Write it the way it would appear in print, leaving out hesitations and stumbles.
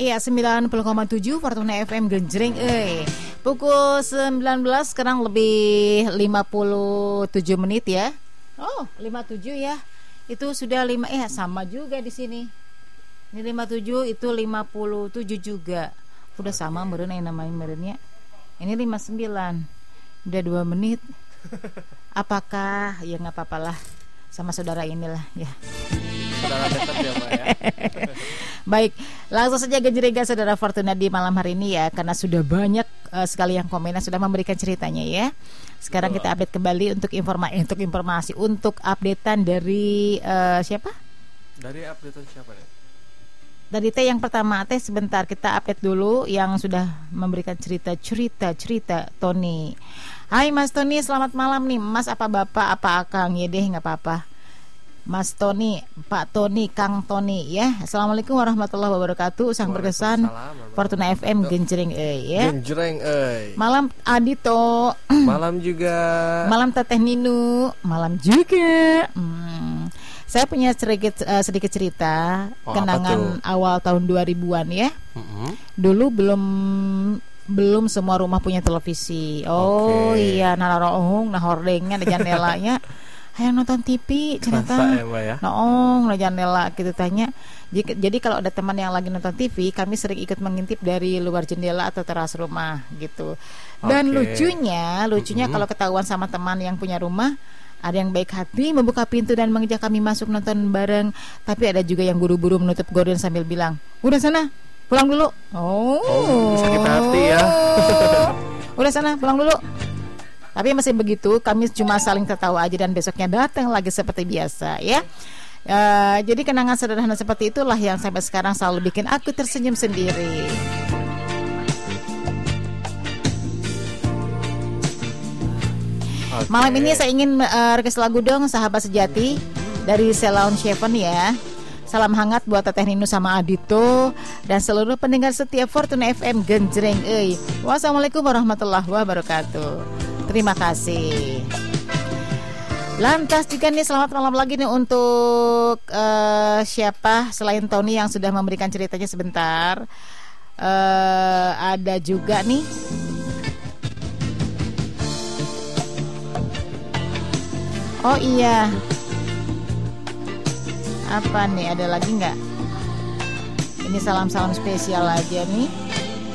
Iya, 90,7 Fortuna FM Genjreng Pukul 19 sekarang lebih 57 menit ya. Oh, 57 ya. Itu sudah 5 sama juga di sini. Ini 57 itu 57 juga. Udah sama meureun namanya meureunnya. Ini 59. Udah 2 menit. Apakah ya enggak apa-apalah sama saudara inilah ya. Saudara dekat ya Pak ya. Baik, langsung saja Genjreng saudara Fortuna di malam hari ini ya, karena sudah banyak sekali yang komen dan sudah memberikan ceritanya ya. Sekarang kita update kembali untuk informasi untuk updatean dari siapa? Dari updatean siapa ya? Dari teh yang pertama teh sebentar kita update dulu yang sudah memberikan cerita Tony. Hai Mas Tony, selamat malam nih. Mas apa Bapak apa Akang ya deh nggak apa-apa. Mas Tony, Pak Tony, Kang Tony ya. Assalamualaikum warahmatullahi wabarakatuh. Sang berkesan Fortuna FM Genjreng ya. Genjreng Malam Adito. Malam juga. Malam Teteh Ninu. Malam juga. Saya punya sedikit cerita kenangan awal tahun 2000-an ya. Dulu belum semua rumah punya televisi. Oh iya, nah hordengnya ada jandelanya. Hayang nonton TV cerita nah jendela gitu tanya. Jadi kalau ada teman yang lagi nonton TV, kami sering ikut mengintip dari luar jendela atau teras rumah gitu. Dan lucunya kalau ketahuan sama teman yang punya rumah, ada yang baik hati membuka pintu dan mengajak kami masuk nonton bareng. Tapi ada juga yang buru-buru menutup gorden sambil bilang, udah sana pulang dulu. Sakit hati ya. Udah sana pulang dulu. Tapi masih begitu, kami cuma saling tertawa aja dan besoknya datang lagi seperti biasa ya. Jadi kenangan sederhana seperti itulah yang sampai sekarang selalu bikin aku tersenyum sendiri. Malam ini saya ingin request lagu dong, Sahabat Sejati dari Ceylon Seven ya. Salam hangat buat Teteh Ninu sama Adito dan seluruh pendengar setiap Fortuna FM Genjreng. Wassalamualaikum warahmatullahi wabarakatuh. Terima kasih. Lantas juga nih selamat malam lagi nih untuk siapa selain Tony yang sudah memberikan ceritanya sebentar. Ada juga nih. Oh iya. Apa nih, ada lagi nggak? Ini salam-salam spesial aja nih.